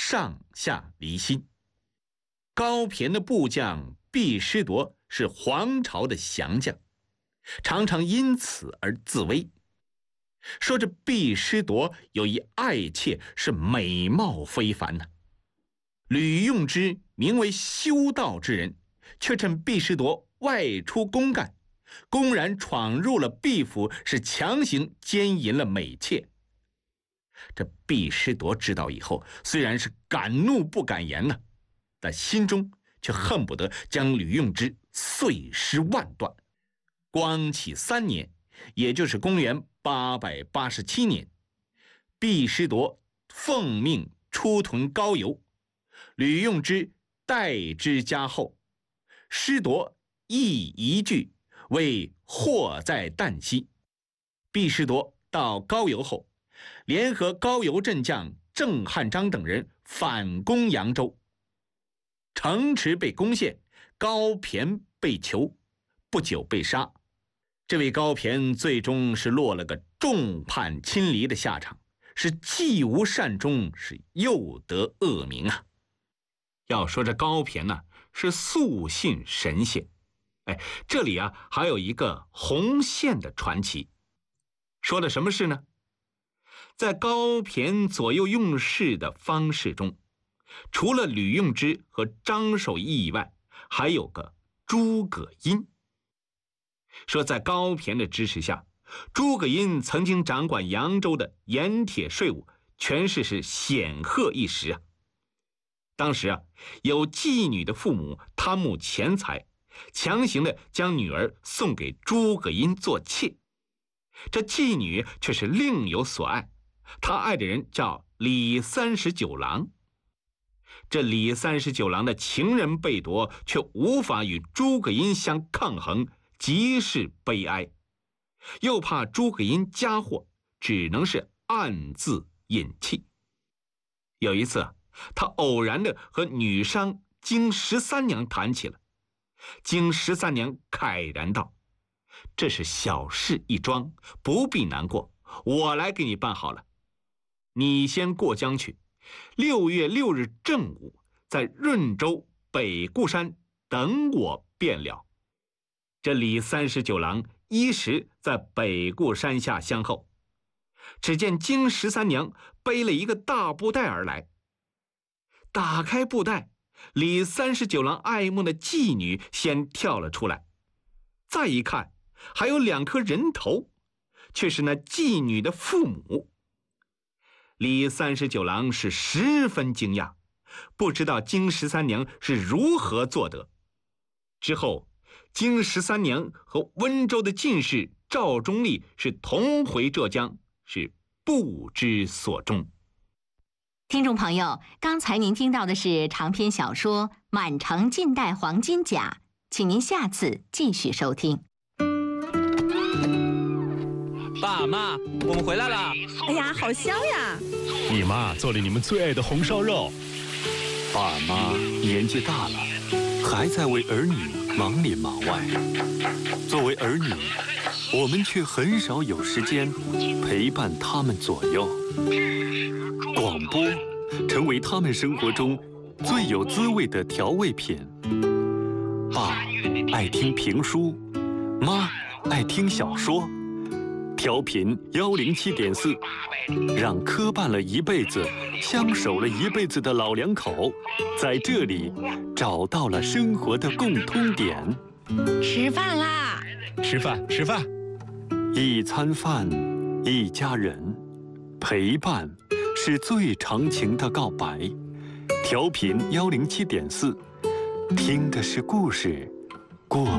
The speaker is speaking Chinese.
上下离心。高骈的部将毕师铎是黄巢的降将，常常因此而自危，说这毕师铎有一爱妾是美貌非凡呢。吕用之名为修道之人，却趁毕师铎外出公干，公然闯入了毕府，是强行奸淫了美妾。这毕师铎知道以后，虽然是敢怒不敢言呢，但心中却恨不得将吕用之碎尸万段。光启3年，也就是公元887年，毕师铎奉命出屯高邮，吕用之代之加厚，师铎亦一句为祸在旦夕。毕师铎到高邮后，联合高邮镇将郑汉章等人反攻扬州，城池被攻陷，高骈被囚，不久被杀。这位高骈最终是落了个众叛亲离的下场，是既无善终，是又得恶名啊。要说这高骈呢，是素信神仙。这里啊还有一个红线的传奇，说的什么事呢？在高骈左右用事的方式中，除了吕用之和张守义以外，还有个诸葛殷。说在高骈的支持下，诸葛殷曾经掌管扬州的盐铁税务，权势是显赫一时啊。当时啊，有妓女的父母贪慕钱财，强行的将女儿送给诸葛殷做妾。这妓女却是另有所爱，她爱的人叫李39郎。这李39郎的情人被夺，却无法与诸葛殷相抗衡，极是悲哀。又怕诸葛殷家祸，只能是暗自隐泣。有一次，他偶然的和女商经13娘谈起了。经13娘慨然道：“这是小事一桩，不必难过，我来给你办好了。你先过江去，6月6日正午，在润州北固山等我便了。”这李39郎依时在北固山下相候。只见经13娘背了一个大布袋而来，打开布袋，李39郎爱慕的妓女先跳了出来，再一看，还有2颗人头，却是那妓女的父母。李39郎是十分惊讶，不知道经13娘是如何做得。之后，经13娘和温州的进士赵忠立是同回浙江，是不知所终。 听众朋友，刚才您听到的是长篇小说《满城尽带黄金甲》，请您下次继续收听。 爸妈，我们回来了！ 哎呀，好香呀！ 你妈做了你们最爱的红烧肉。 爸妈年纪大了，还在为儿女忙里忙外。作为儿女，我们却很少有时间陪伴他们左右。广播成为他们生活中最有滋味的调味品。爸爱听评书，妈爱听小说。调频107.4，让磕绊了一辈子、相守了一辈子的老两口，在这里找到了生活的共通点。 吃饭啦！ 吃饭，吃饭。 一餐饭，一家人，陪伴是最长情的告白。调频107.4，听的是故事，过